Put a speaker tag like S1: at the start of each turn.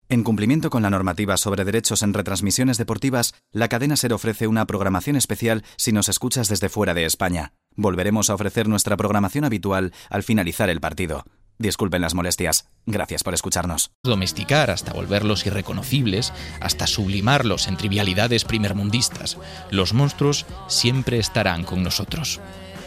S1: En cumplimiento con la normativa sobre derechos en retransmisiones deportivas, la cadena SER ofrece una programación especial si nos escuchas desde fuera de España. Volveremos a ofrecer nuestra programación habitual al finalizar el partido. Disculpen las molestias. Gracias por escucharnos.
S2: Domesticar hasta volverlos irreconocibles, hasta sublimarlos en trivialidades primermundistas. Los monstruos siempre estarán con nosotros.